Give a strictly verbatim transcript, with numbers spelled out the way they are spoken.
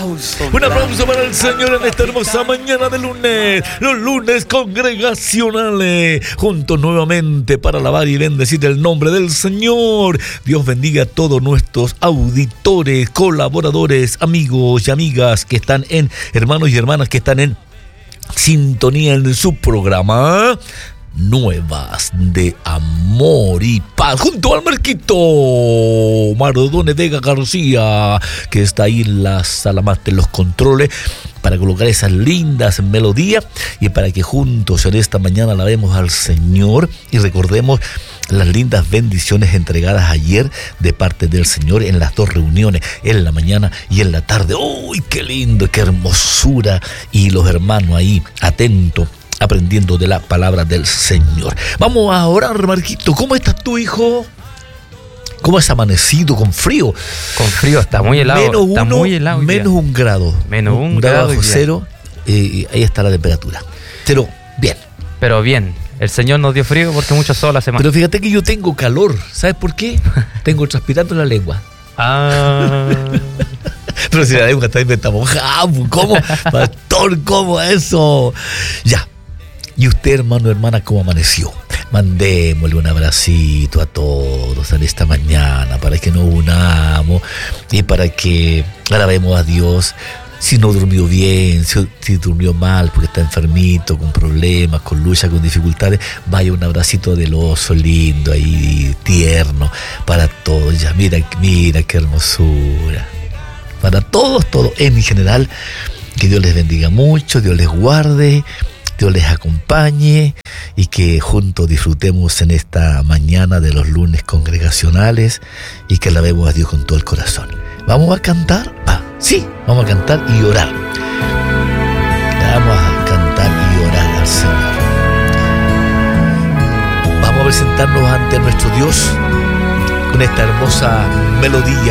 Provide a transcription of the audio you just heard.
aplauso. Un aplauso para el Señor en esta hermosa mañana de lunes. Los lunes congregacionales. Juntos nuevamente para alabar y bendecir el nombre del Señor. Dios bendiga a todos nuestros auditores, colaboradores, amigos y amigas que están en, hermanos y hermanas que están en sintonía en su programa Nuevas de Amor y Paz, junto al Marquito Mardone Vega García, que está ahí en la sala máster, los controles, para colocar esas lindas melodías y para que juntos en esta mañana alabemos al Señor y recordemos las lindas bendiciones entregadas ayer de parte del Señor en las dos reuniones, en la mañana y en la tarde. ¡Uy, qué lindo, qué hermosura! Y los hermanos ahí atentos, aprendiendo de la palabra del Señor. Vamos a orar, Marquito. ¿Cómo estás tú, hijo? ¿Cómo has amanecido? Con frío. Con frío, está muy helado. Menos uno, está muy helado menos un grado. Menos un, un grado grado bajo cero. Eh, ahí está la temperatura. Pero bien. Pero bien. El Señor nos dio frío porque mucho sol hace más. Pero fíjate que yo tengo calor. ¿Sabes por qué? Tengo transpirando la lengua. Ah. Pero si la lengua está inventada mojada, ¿cómo? Pastor, ¿cómo eso? Ya. Y usted, hermano, hermana, ¿cómo amaneció? Mandémosle un abracito a todos en esta mañana para que nos unamos y para que alabemos a Dios. Si no durmió bien, si, si durmió mal porque está enfermito, con problemas, con lucha, con dificultades, vaya un abracito del oso lindo ahí, tierno, para todos. Ya, mira, mira qué hermosura. Para todos, todos, en general, que Dios les bendiga mucho, Dios les guarde, Dios les acompañe y que juntos disfrutemos en esta mañana de los lunes congregacionales y que alabemos a Dios con todo el corazón. ¿Vamos a cantar? Va, sí, vamos a cantar y orar. Vamos a cantar y orar al Señor. Vamos a presentarnos ante nuestro Dios con esta hermosa melodía